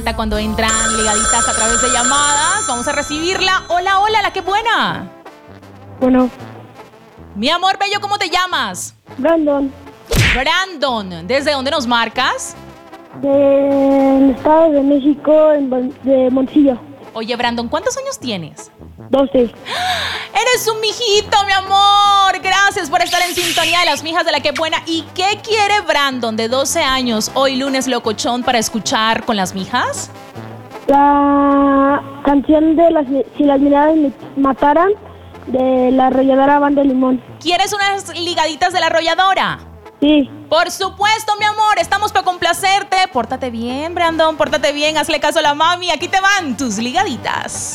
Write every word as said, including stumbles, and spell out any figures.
Cuando entran ligaditas a través de llamadas, vamos a recibirla. Hola, hola, la que buena. Bueno, Mi amor bello, ¿cómo te llamas? Brandon, Brandon, ¿desde dónde nos marcas? del Estado de México, en Mon- de Moncillo, Oye, Brandon, ¿cuántos años tienes? doce. Eres un mijito, mi amor. Gracias por estar en sintonía de las mijas de la que buena. ¿Y qué quiere Brandon de doce años hoy lunes locochón para escuchar con las mijas? La canción de las, Si las miradas me mataran, de la arrolladora Banda de Limón. ¿Quieres unas ligaditas de la arrolladora? Sí. Por supuesto, mi amor, estamos para complacerte. Pórtate bien, Brandon, pórtate bien, hazle caso a la mami. Aquí te van tus ligaditas.